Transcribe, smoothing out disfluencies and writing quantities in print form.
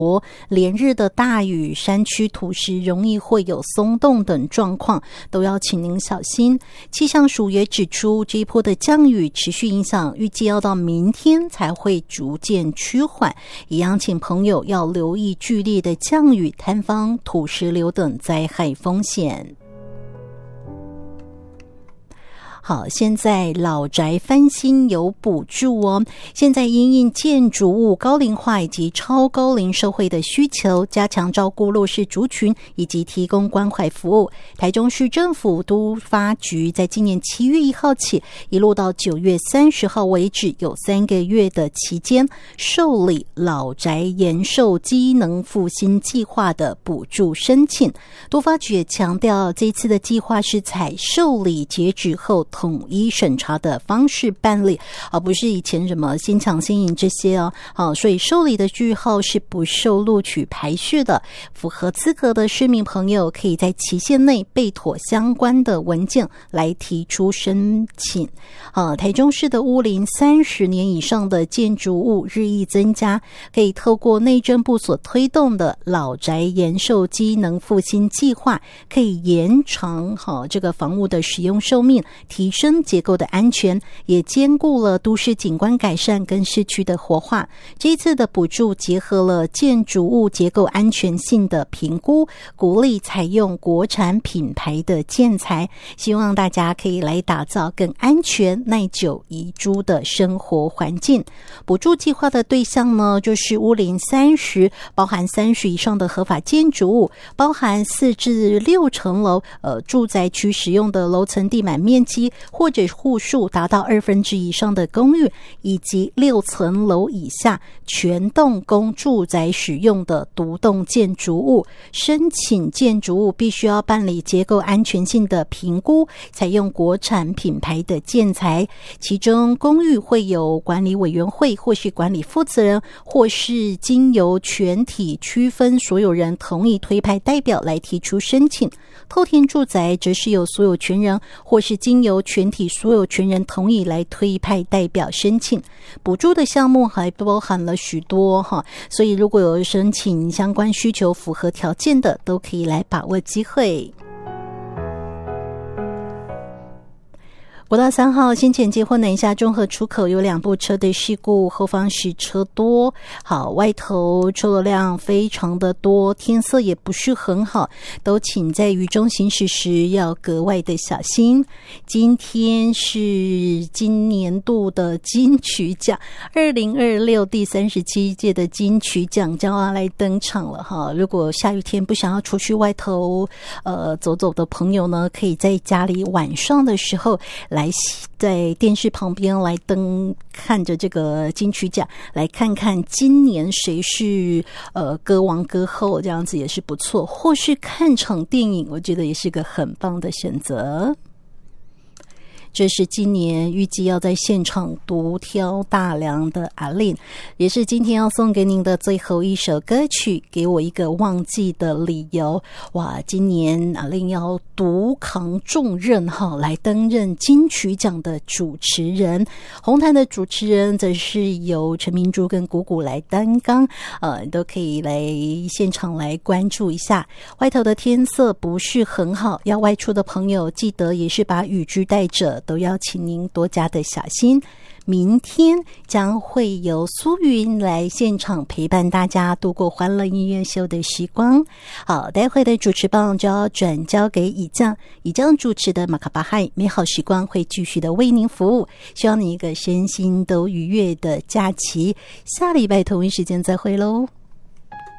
连日的大雨，山区土石容易会有松动等状况，都要请您小心。气象署也指出，这一波的降雨持续影响，预计要到明天才会逐渐趋缓，一样请朋友要留意剧烈的降雨、坍方、土石流等灾害风险。好，现在老宅翻新有补助哦。现在因应建筑物高龄化以及超高龄社会的需求，加强照顾弱势族群以及提供关怀服务。台中市政府都发局在今年7月1号起，一路到9月30号为止，有3个月的期间，受理老宅延寿机能复兴计划的补助申请。都发局也强调，这次的计划是采受理截止后统一审查的方式办理，而不是以前什么先抢先赢这些哦。好，所以受理的句号是不受录取排序的。符合资格的市民朋友，可以在期限内备妥相关的文件来提出申请。台中市的屋龄30年以上的建筑物日益增加，可以透过内政部所推动的老宅延寿机能复兴计划，可以延长这个房屋的使用寿命，提升结构的安全，也兼顾了都市景观改善跟市区的活化。这一次的补助结合了建筑物结构安全性的评估，鼓励采用国产品牌的建材，希望大家可以来打造更安全、耐久、宜居的生活环境。补助计划的对象呢，就是屋龄30，包含30以上的合法建筑物，包含4至6层楼住宅区使用的楼层地板面积或者户数达到1/2以上的公寓，以及6层楼以下全栋供住宅使用的独栋建筑物。申请建筑物必须要办理结构安全性的评估，采用国产品牌的建材。其中公寓会有管理委员会或是管理负责人，或是经由全体区分所有人同意推派代表来提出申请。透天住宅则是由所有权人或是经由全体所有权人同意来推派代表申请。补助的项目还包含了许多所以如果有申请相关需求符合条件的，都可以来把握机会。国道3号先前接获南下中和出口有2部车的事故，后方是车多，外头车流量非常的多，天色也不是很好，都请在雨中行驶时要格外的小心。今天是今年度的金曲奖，2026第37届的金曲奖将要来登场了如果下雨天不想要出去外头走走的朋友呢，可以在家里晚上的时候来在电视旁边来看着这个金曲奖，来看看今年谁是歌王歌后，这样子也是不错，或是看场电影，我觉得也是个很棒的选择。这是今年预计要在现场独挑大梁的阿令，也是今天要送给您的最后一首歌曲，给我一个忘记的理由。哇，今年阿令要独扛重任来担任金曲奖的主持人。红毯的主持人则是由陈明珠跟谷谷来担纲，都可以来现场来关注一下。外头的天色不是很好，要外出的朋友记得也是把雨具带着，都要请您多加的小心。明天将会由苏云来现场陪伴大家度过欢乐音乐秀的时光。好，待会的主持棒就要转交给以将主持的马卡巴嗨，美好时光会继续的为您服务，希望你一个身心都愉悦的假期。下礼拜同一时间再会咯。